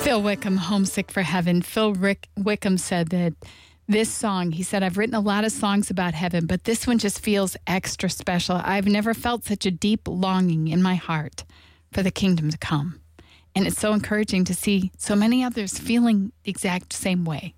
Phil Wickham, Homesick for Heaven. Wickham said that this song, he said, I've written a lot of songs about heaven, but this one just feels extra special. I've never felt such a deep longing in my heart for the kingdom to come. And it's so encouraging to see so many others feeling the exact same way.